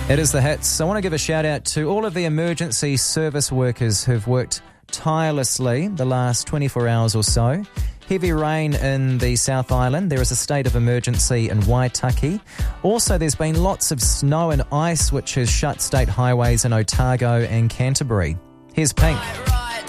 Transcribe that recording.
It is the hits. I want to give a shout out to all of the emergency service workers who've worked tirelessly the last 24 hours or so. Heavy rain in the South Island. There is a state of emergency in Waitaki. Also, there's been lots of snow and ice which has shut state highways in Otago and Canterbury. Here's Pink.